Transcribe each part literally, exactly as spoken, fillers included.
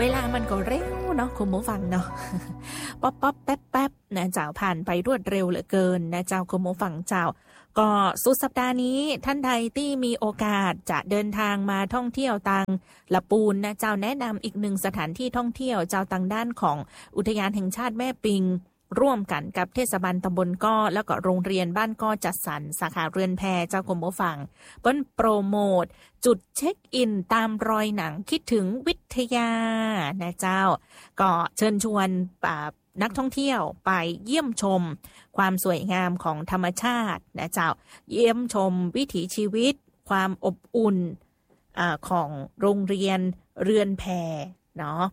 เวลามันก็เร็วเนาะคุณผู้ฟังเนาะ ป๊อปป๊อปแป๊บแป๊บนะเจ้าผ่านไปรวดเร็วเหลือเกินนะเจ้าคุณผู้ฟังเจ้าก็สุดสัปดาห์นี้ท่านใดที่มีโอกาสจะเดินทางมาท่องเที่ยวตังละปูนนะเจ้าแนะนำอีกหนึ่งสถานที่ท่องเที่ยวเจ้าตังด้านของอุทยานแห่งชาติแม่ปิงร่วมกันกับเทศบาลตำบลก้อแล้วก็โรงเรียนบ้านก้อจัดสรรสาขาเรือนแพเจ้าคุณผู้ฟังเปิ้นโปรโมทจุดเช็คอินตามรอยหนังคิดถึงวิทยานะเจ้าก็เชิญชวนนักท่องเที่ยวไปเยี่ยมชมความสวยงามของธรรมชาตินะเจ้าเยี่ยมชมวิถีชีวิตความอบอุ่นอ่าของโรงเรียนเรือนแพเนาะ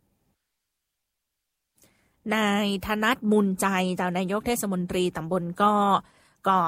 นายธนัทมุลใจเจ้านายกเทศมนตรีตำบลก็ก็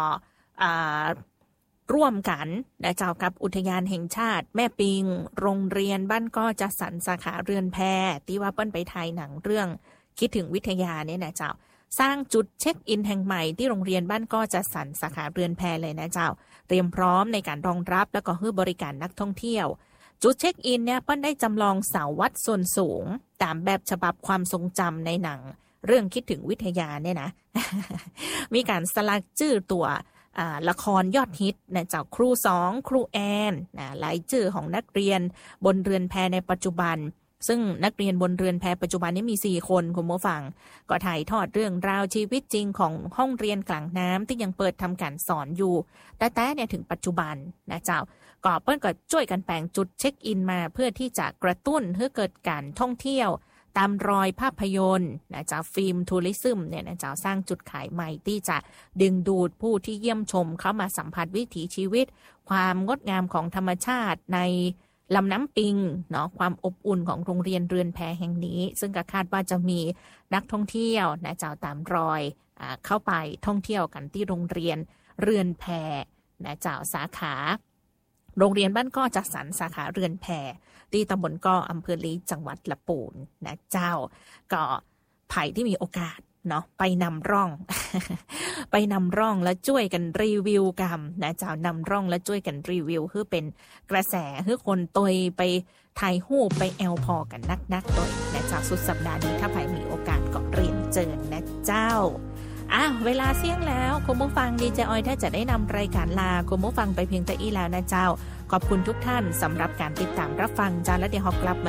ร่วมกันนะเจ้ากับอุทยานแห่งชาติแม่ปิงโรงเรียนบ้านก็จัดสรรสาขาเรือนแพที่ว่าเปิ้นไปถ่ายหนังเรื่องคิดถึงวิทยาเนี่ยนะเจ้าสร้างจุดเช็คอินแห่งใหม่ที่โรงเรียนบ้านก็จัดสรรสาขาเรือนแพเลยนะเจ้าเตรียมพร้อมในการรองรับแล้วก็ให้บริการนักท่องเที่ยวจุดเช็คอินเนี่ยเปิ้นได้จำลองเสาวัดส่วนสูงตามแบบฉบับความทรงจำในหนังเรื่องคิดถึงวิทยาเนี่ยนะ มีการสลักชื่อตัวละครยอดฮิตนะเจ้าครูสองครูแอนนะหลายชื่อของนักเรียนบนเรือนแพในปัจจุบันซึ่งนักเรียนบนเรือนแพปัจจุบันนี้มีสี่คนคุณผู้ฟังก็ถ่ายทอดเรื่องราวชีวิตจริงของห้องเรียนกลางน้ำที่ยังเปิดทำการสอนอยู่แต่แต่เนี่ยถึงปัจจุบันนะเจ้าก็เปิ้ลก็ช่วยกันแปลงจุดเช็คอินมาเพื่อที่จะกระตุ้นให้เกิดการท่องเที่ยวตามรอยภาพยนตร์นะเจ้าฟิล์มทัวริซึมเนี่ยนะเจ้าสร้างจุดขายใหม่ที่จะดึงดูดผู้ที่เยี่ยมชมเข้ามาสัมผัสวิถีชีวิตความงดงามของธรรมชาติในลำน้ำปิงเนาะความอบอุ่นของโรงเรียนเรือนแพแห่งนี้ซึ่งก็คาดว่าจะมีนักท่องเที่ยวนะเจ้าตามรอยอ่าเข้าไปท่องเที่ยวกันที่โรงเรียนเรือนแพนะเจ้าสาขาโรงเรียนบ้านก้อจัดสรรสาขาเรือนแพที่ตำบลก้ออำเภอลีจังหวัดละปูนนะเจ้าก็ไผ่ที่มีโอกาสเนาะไปนำร่อง ไปนำร่องแล้วช่วยกันรีวิวกันนะเจ้านำร่องแล้วช่วยกันรีวิวคือเป็นกระแสคือคนตัวไปถ่ายรูปไปแอลพอกันนักๆตัวนะเจ้าสุดสัปดาห์นี้ถ้าไผ่มีโอกาสก็เรียนเชิญนะเจ้าอ่ะเวลาเสี่ยงแล้วคุณผู้ฟังดีเจออยถ้าจะได้นำรายการลาคุณผู้ฟังไปเพียงแต่อีแล้วนะเจ้าขอบคุณทุกท่านสำหรับการติดตามรับฟังจ้าและเดี๋ยวเรากลับมา